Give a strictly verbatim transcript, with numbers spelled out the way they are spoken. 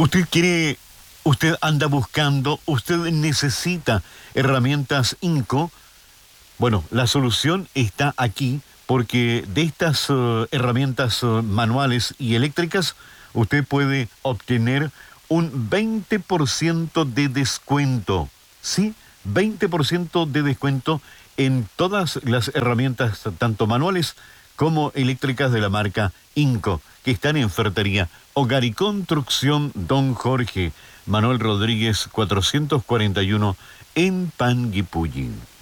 Usted quiere, usted anda buscando, usted necesita herramientas Inco. Bueno, la solución está aquí porque de estas uh, herramientas uh, manuales y eléctricas usted puede obtener un veinte por ciento de descuento. ¿Sí? veinte por ciento de descuento en todas las herramientas, tanto manuales como eléctricas de la marca Inco, que están en Ferretería Hogar y Construcción Don Jorge, Manuel Rodríguez cuatrocientos cuarenta y uno en Panguipulli.